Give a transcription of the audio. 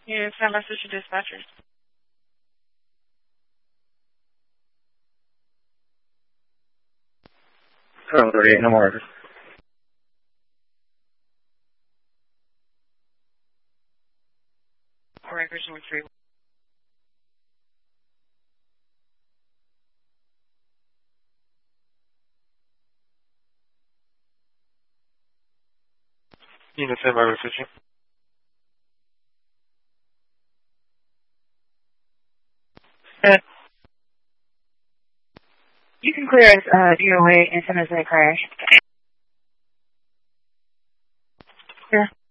Yeah, it's not message to dispatcher. Oh, 38, no more orders. Records number 3. Unit 10 by switching. You can clear us DOA and send us a crash. Here.